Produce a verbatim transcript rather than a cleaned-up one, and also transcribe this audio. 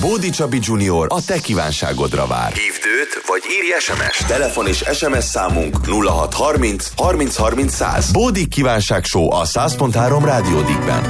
Bódi Csabi junior a te kívánságodra vár. Hívd őt, vagy írj es em es. Telefon és es em es számunk nulla hat harminc harminc harminc száz. Bódi kívánság show a száz pont három Rádió Dickben.